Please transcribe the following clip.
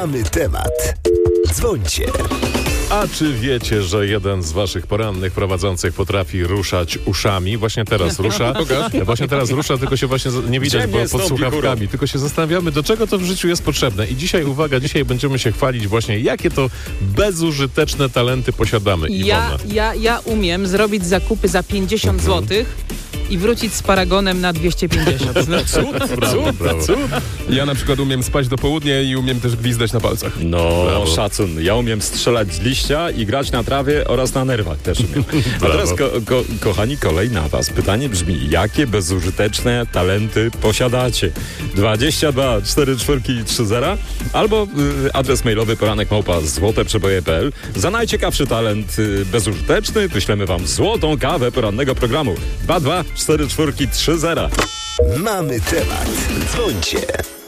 Mamy temat. Dzwońcie. A czy wiecie, że jeden z waszych porannych prowadzących potrafi ruszać uszami? Właśnie teraz rusza. Właśnie teraz rusza, tylko się właśnie nie widać, bo pod słuchawkami. Tylko się zastanawiamy, do czego to w życiu jest potrzebne. I dzisiaj, uwaga, dzisiaj będziemy się chwalić właśnie, jakie to bezużyteczne talenty posiadamy. Ja umiem zrobić zakupy za 50 zł i wrócić z paragonem na 250. Cud. Ja na przykład umiem spać do południa i umiem też gwizdać na palcach. No, Brawo. szacun. Ja umiem strzelać z liścia i grać na trawie oraz na nerwach też umiem. A teraz, kochani, kolej na was. Pytanie brzmi, jakie bezużyteczne talenty posiadacie? 22 44 30 albo adres mailowy poranek@złoteprzeboje.pl. Za najciekawszy talent bezużyteczny wyślemy wam złotą kawę porannego programu. 22 44 30. Mamy temat. Dzwońcie.